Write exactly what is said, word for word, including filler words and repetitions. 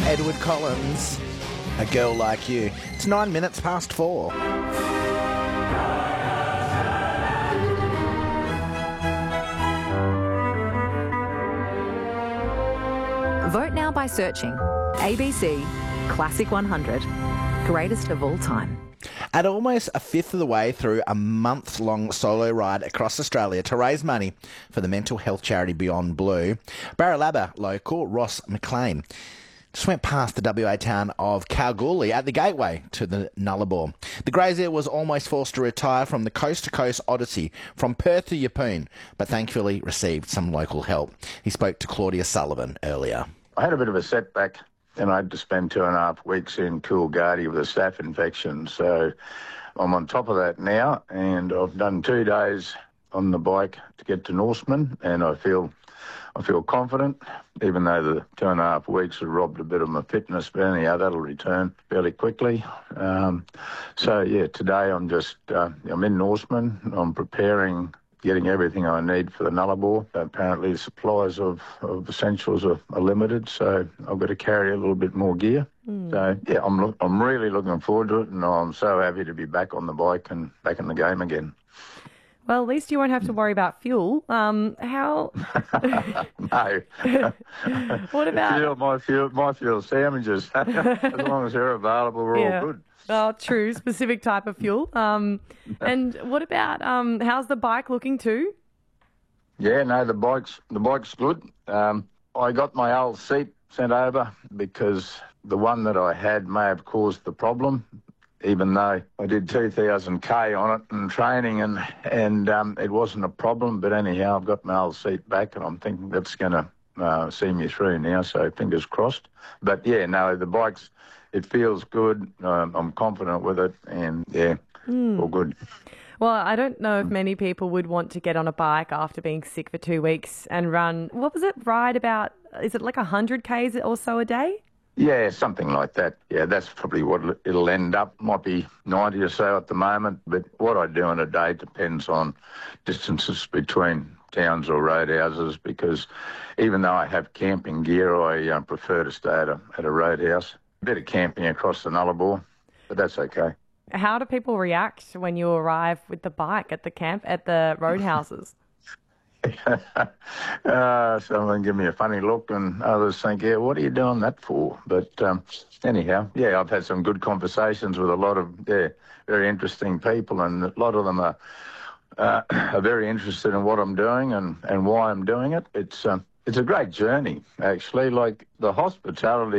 Edward Collins, A Girl Like You. It's nine minutes past four. Vote now by searching A B C Classic one hundred, greatest of all time. At almost a fifth of the way through a month-long solo ride across Australia to raise money for the mental health charity Beyond Blue, Baralaba local Ross McLean just went past the W A town of Kalgoorlie at the gateway to the Nullarbor. The grazier was almost forced to retire from the coast-to-coast odyssey from Perth to Yeppoon, but thankfully received some local help. He spoke to Claudia Sullivan earlier. I had a bit of a setback and I had to spend two and a half weeks in Coolgardie with a staph infection. So I'm on top of that now, and I've done two days on the bike to get to Norseman, and I feel I feel confident, even though the two and a half weeks have robbed a bit of my fitness, but anyhow, that'll return fairly quickly. Um, so, yeah, today I'm just, uh, I'm in Norseman, I'm preparing, getting everything I need for the Nullarbor. Apparently the supplies of, of essentials are, are limited, so I've got to carry a little bit more gear. Mm. So, yeah, I'm look, I'm really looking forward to it, and I'm so happy to be back on the bike and back in the game again. Well, at least you won't have to worry about fuel. Um, how? No. What about fuel? My fuel, my fuel sandwiches. As long as they're available, we're yeah. all good. Oh, true. Specific type of fuel. Um, and what about um, how's the bike looking too? Yeah, no, the bike's the bike's good. Um, I got my old seat sent over because the one that I had may have caused the problem, even though I did two thousand K on it and training, and and um, it wasn't a problem. But anyhow, I've got my old seat back, and I'm thinking that's going to uh, see me through now, so fingers crossed. But yeah, no, the bike's, it feels good. Um, I'm confident with it, and yeah, mm. all good. Well, I don't know if many people would want to get on a bike after being sick for two weeks and run, what was it, ride about, is it like one hundred Ks or so a day? Yeah, something like that. Yeah, that's probably what it'll end up. Might be ninety or so at the moment, but what I do in a day depends on distances between towns or roadhouses, because even though I have camping gear, I uh, prefer to stay at a, at a roadhouse. A bit of camping across the Nullarbor, but that's okay. How do people react when you arrive with the bike at the camp, at the roadhouses? uh, some of them give me a funny look, and others think, yeah, what are you doing that for? But um, anyhow, yeah, I've had some good conversations with a lot of yeah, very interesting people, and a lot of them are, uh, are very interested in what I'm doing and, and why I'm doing it. It's, um, it's a great journey, actually. Like the hospitality